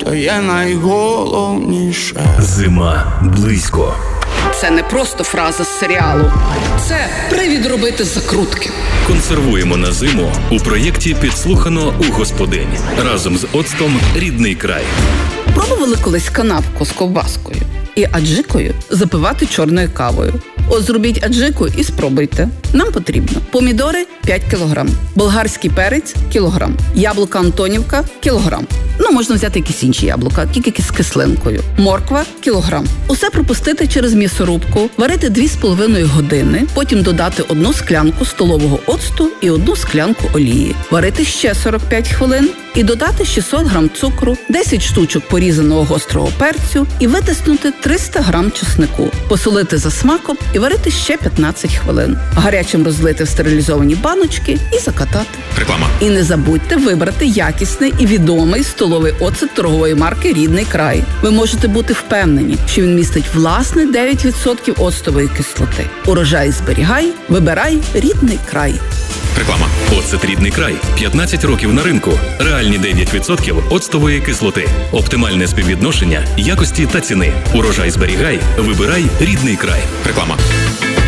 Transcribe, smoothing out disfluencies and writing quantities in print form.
то є найголовніше. Зима близько. Це не просто фраза з серіалу. Це привід робити закрутки. Консервуємо на зиму у проєкті «Підслухано у господинь» разом з оцтом «Рідний край». Пробували колись канапку з ковбаскою і аджикою запивати чорною кавою. От зробіть аджику і спробуйте. Нам потрібно помідори – 5 кг, болгарський перець – кілограм, яблука Антонівка – кілограм. Можна взяти якісь інші яблука, тільки з кислинкою. Морква – кілограм. Усе пропустити через м'ясорубку, варити 2,5 години, потім додати 1 склянку столового оцту і 1 склянку олії. Варити ще 45 хвилин і додати 600 грам цукру, 10 штучок порізаного гострого перцю і витиснути 300 грам чеснику. Посолити за смаком і варити ще 15 хвилин. Гарячим розлити в стерилізовані баночки і закатати. Реклама. І не забудьте вибрати якісний і відомий столовий оцет торгової марки «Рідний край». Ви можете бути впевнені, що він містить власне 9% оцтової кислоти. Урожай зберігай, вибирай «Рідний край». Реклама. Оцет «Рідний край». 15 років на ринку. Реальні 9% оцтової кислоти. Оптимальне співвідношення якості та ціни. Урожай зберігай, вибирай «Рідний край». Реклама.